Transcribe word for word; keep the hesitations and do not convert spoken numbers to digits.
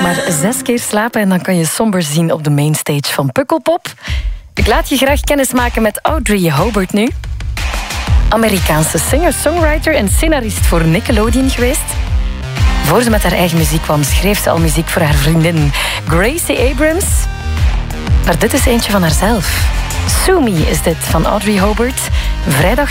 maar zes keer slapen en dan kan je somber zien op de mainstage van Pukkelpop. Ik laat je graag kennismaken met Audrey Hobart nu. Amerikaanse singer, songwriter en scenarist voor Nickelodeon geweest. Voor ze met haar eigen muziek kwam, schreef ze al muziek voor haar vriendin Gracie Abrams. Maar dit is eentje van haarzelf. Sue Me is dit van Audrey Hobart. Vrijdag